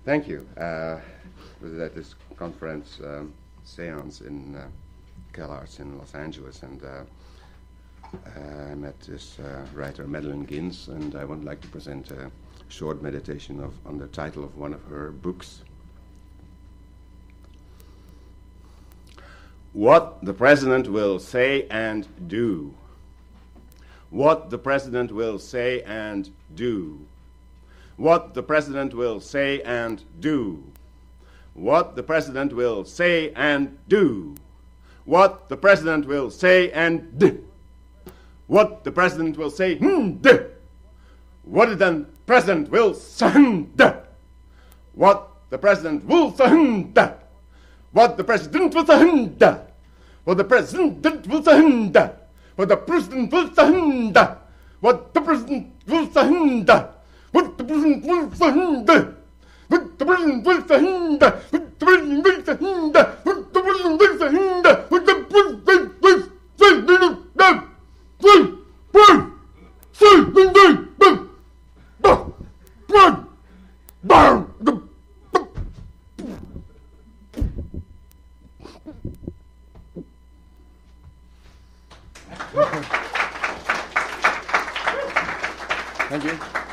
Thank you. I was at this conference seance in CalArts in Los Angeles, and I met this writer, Madeline Gins, and I would like to present a short meditation on the title of one of her books. What the President will say and do. What the President will say and do. What the President will say and do. What the President will say and do. What the President will say and do. What the President will say and do. What the President will say and do. What the President will say and do. What the President will say and do. What the President will say and do. What the President will say and do. What the President will say and do. What the President will say and do. What the President will say and do. What the President will say and do. What the President will say and do. What the President will say and do. Thank you.